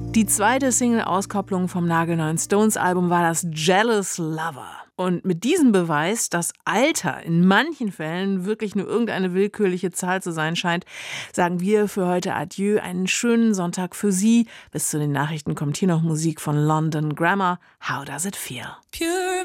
Die zweite Single-Auskopplung vom nagelneuen Stones-Album war das Jealous Lover. Und mit diesem Beweis, dass Alter in manchen Fällen wirklich nur irgendeine willkürliche Zahl zu sein scheint, sagen wir für heute Adieu. Einen schönen Sonntag für Sie. Bis zu den Nachrichten kommt hier noch Musik von London Grammar. How Does It Feel? Pure